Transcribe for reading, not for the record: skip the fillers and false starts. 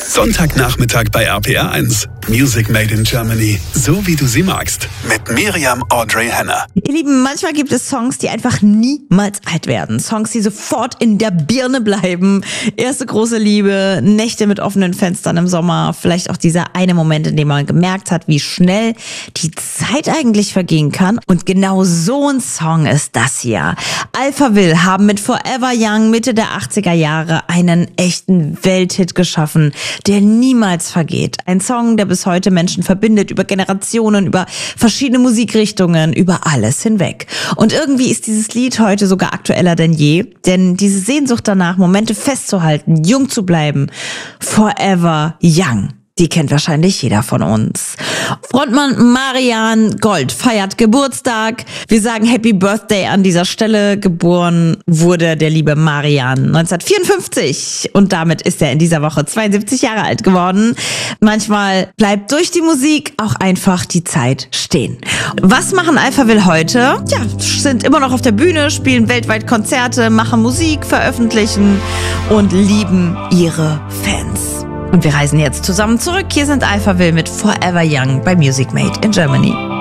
Sonntagnachmittag bei RPR1. Music Made in Germany. So wie du sie magst. Mit Miriam Audrey Hanna. Ihr Lieben, manchmal gibt es Songs, die einfach niemals alt werden. Songs, die sofort in der Birne bleiben. Erste große Liebe, Nächte mit offenen Fenstern im Sommer. Vielleicht auch dieser eine Moment, in dem man gemerkt hat, wie schnell die Zeit eigentlich vergehen kann. Und genau so ein Song ist das hier. Alphaville haben mit Forever Young Mitte der 80er Jahre einen echten Welthit geschaffen, der niemals vergeht. Ein Song, der bis heute Menschen verbindet, über Generationen, über verschiedene Musikrichtungen, über alles hinweg. Und irgendwie ist dieses Lied heute sogar aktueller denn je, denn diese Sehnsucht danach, Momente festzuhalten, jung zu bleiben, Forever Young. Die kennt wahrscheinlich jeder von uns. Frontmann Marian Gold feiert Geburtstag. Wir sagen Happy Birthday an dieser Stelle. Geboren wurde der liebe Marian 1954 und damit ist er in dieser Woche 72 Jahre alt geworden. Manchmal bleibt durch die Musik auch einfach die Zeit stehen. Was machen Alphaville heute? Ja, sind immer noch auf der Bühne, spielen weltweit Konzerte, machen Musik, veröffentlichen und lieben ihre Fans. Und wir reisen jetzt zusammen zurück. Hier sind Alphaville mit Forever Young bei Music Made in Germany.